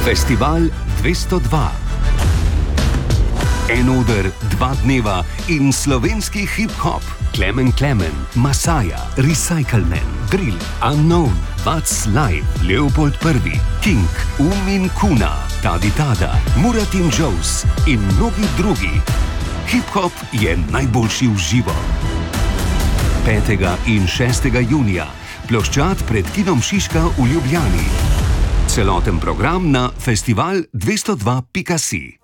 Festival 202. En oder, 2 dneva in slovenski hip-hop. Klemen, Masaja, Recycleman, Drill, Unknown, Vats Live, Leopold I, King, Umin Kuna, Tadi Tada, Muratin Joes in mnogi drugi. Hip-hop je najboljši v živo. 5. in 6. junija, ploščad pred kinom Šiška v Ljubljani. Celoten program na festival202.si.